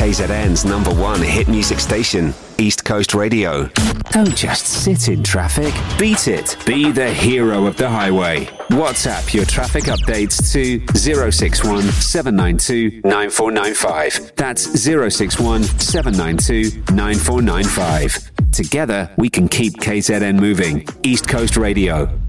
KZN's #1 hit music station, East Coast Radio. Don't just sit in traffic. Beat it. Be the hero of the highway. WhatsApp your traffic updates to 061 792 9495. That's 061 792 9495. Together, we can keep KZN moving. East Coast Radio.